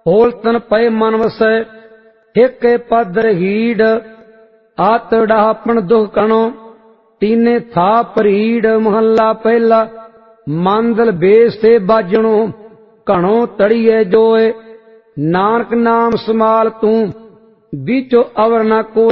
होलतन पय मन वसै एक पद हीड़ आत डापण दुख कणो तीने था परीड़ महला पहला मांदल बेस ते बाजणो घणो तड़िए जोए नानक नाम समाल तू बीचो अवर न कोई